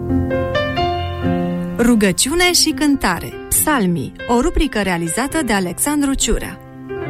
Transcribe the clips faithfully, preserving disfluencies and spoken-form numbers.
Rugăciune și cântare. Psalmii, o rubrică realizată de Alexandru Ciurea.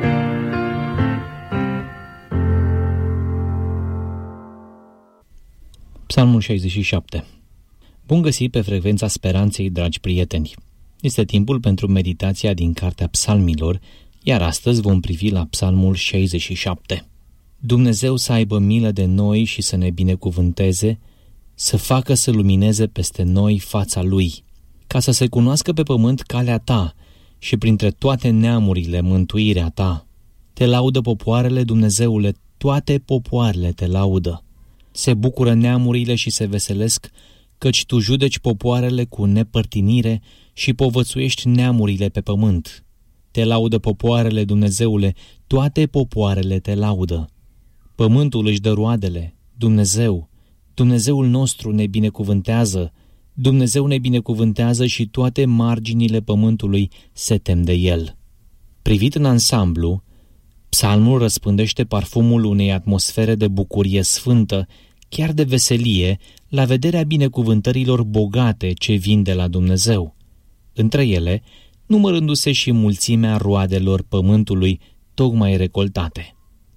Psalmul șaizeci și șapte. Bun găsit pe frecvența speranței, dragi prieteni! Este timpul pentru meditația din Cartea Psalmilor, iar astăzi vom privi la Psalmul șaizeci și șapte. Dumnezeu să aibă milă de noi și să ne binecuvânteze, să facă să lumineze peste noi fața Lui, ca să se cunoască pe pământ calea Ta și printre toate neamurile mântuirea Ta. Te laudă popoarele, Dumnezeule, toate popoarele te laudă. Se bucură neamurile și se veselesc, căci Tu judeci popoarele cu nepărtinire și povățuiești neamurile pe pământ. Te laudă popoarele, Dumnezeule, toate popoarele te laudă. Pământul își dă roadele, Dumnezeu, Dumnezeul nostru ne binecuvântează, Dumnezeu ne binecuvântează și toate marginile pământului se tem de El. Privit în ansamblu, psalmul răspândește parfumul unei atmosfere de bucurie sfântă, chiar de veselie, la vederea binecuvântărilor bogate ce vin de la Dumnezeu. Între ele, numărându-se și mulțimea roadelor pământului tocmai recoltate.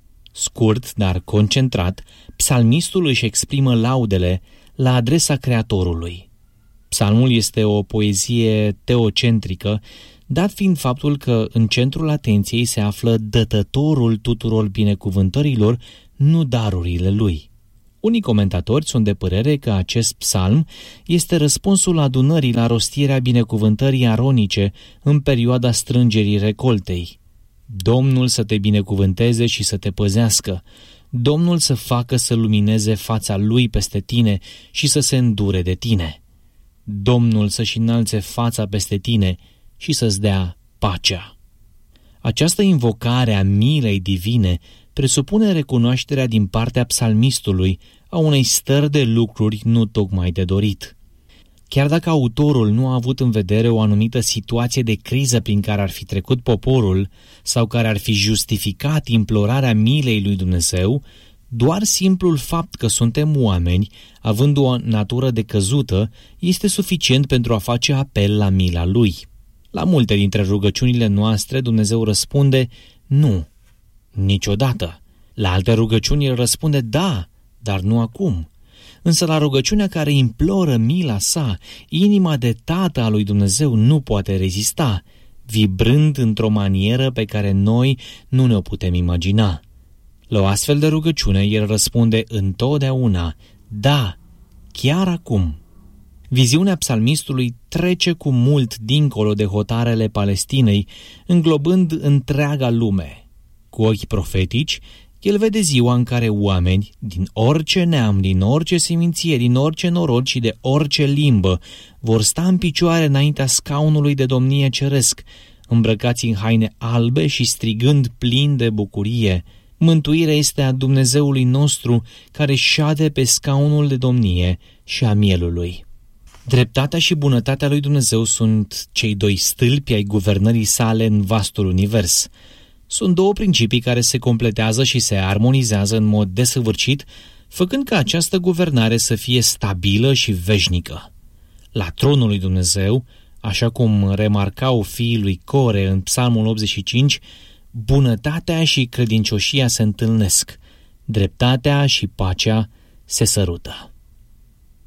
Scurt, dar concentrat, psalmistul își exprimă laudele la adresa Creatorului. Psalmul este o poezie teocentrică, dat fiind faptul că în centrul atenției se află dătătorul tuturor binecuvântărilor, nu darurile lui. Unii comentatori sunt de părere că acest psalm este răspunsul adunării la rostirea binecuvântării aronice în perioada strângerii recoltei. Domnul să te binecuvânteze și să te păzească, Domnul să facă să lumineze fața Lui peste tine și să se îndure de tine. Domnul să-și înalțe fața peste tine și să-ți dea pacea. Această invocare a milei divine presupune recunoașterea din partea psalmistului a unei stări de lucruri nu tocmai de dorit. Chiar dacă autorul nu a avut în vedere o anumită situație de criză prin care ar fi trecut poporul sau care ar fi justificat implorarea milei lui Dumnezeu, doar simplul fapt că suntem oameni, având o natură decăzută, este suficient pentru a face apel la mila Lui. La multe dintre rugăciunile noastre, Dumnezeu răspunde nu, niciodată. La alte rugăciuni El răspunde da, dar nu acum. Însă la rugăciunea care imploră mila sa, inima de tată a lui Dumnezeu nu poate rezista, vibrând într-o manieră pe care noi nu ne-o putem imagina. La o astfel de rugăciune, El răspunde întotdeauna, da, chiar acum. Viziunea psalmistului trece cu mult dincolo de hotarele Palestinei, înglobând întreaga lume. Cu ochi profetici, el vede ziua în care oameni, din orice neam, din orice seminție, din orice norod și de orice limbă, vor sta în picioare înaintea scaunului de domnie ceresc, îmbrăcați în haine albe și strigând plin de bucurie: mântuirea este a Dumnezeului nostru, care șade pe scaunul de domnie și a mielului. Dreptatea și bunătatea lui Dumnezeu sunt cei doi stâlpi ai guvernării sale în vastul univers. Sunt două principii care se completează și se armonizează în mod desăvârșit, făcând ca această guvernare să fie stabilă și veșnică. La tronul lui Dumnezeu, așa cum remarcau fiii lui Core în Psalmul optzeci și cinci, bunătatea și credincioșia se întâlnesc, dreptatea și pacea se sărută.